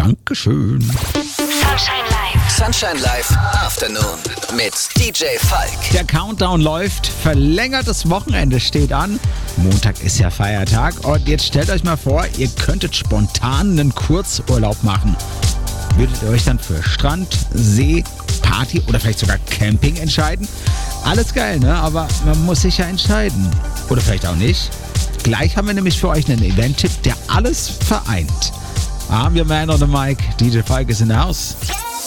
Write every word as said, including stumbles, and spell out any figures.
Dankeschön. Sunshine Live. Sunshine Live Afternoon mit D J Falk. Der Countdown läuft, verlängertes Wochenende steht an. Montag ist ja Feiertag und jetzt stellt euch mal vor, ihr könntet spontan einen Kurzurlaub machen. Würdet ihr euch dann für Strand, See, Party oder vielleicht sogar Camping entscheiden? Alles geil, ne? Aber man muss sich ja entscheiden. Oder vielleicht auch nicht. Gleich haben wir nämlich für euch einen Event-Tipp, der alles vereint. I'm your man on the mic. D J Falk ist in the house.